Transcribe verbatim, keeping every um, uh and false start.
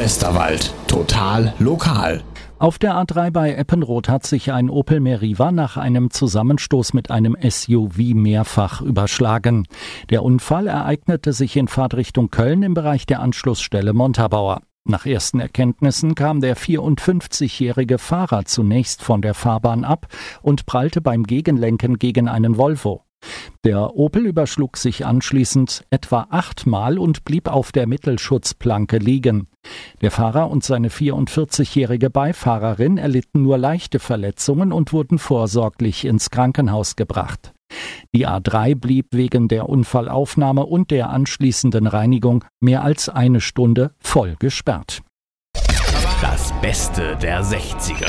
Westerwald. Total lokal. Auf der A drei bei Eppenroth hat sich ein Opel Meriva nach einem Zusammenstoß mit einem S U V mehrfach überschlagen. Der Unfall ereignete sich in Fahrtrichtung Köln im Bereich der Anschlussstelle Montabaur. Nach ersten Erkenntnissen kam der vierundfünfzigjährige Fahrer zunächst von der Fahrbahn ab und prallte beim Gegenlenken gegen einen Volvo. Der Opel überschlug sich anschließend etwa achtmal und blieb auf der Mittelschutzplanke liegen. Der Fahrer und seine vierundvierzigjährige Beifahrerin erlitten nur leichte Verletzungen und wurden vorsorglich ins Krankenhaus gebracht. Die A drei blieb wegen der Unfallaufnahme und der anschließenden Reinigung mehr als eine Stunde voll gesperrt. Das Beste der sechziger.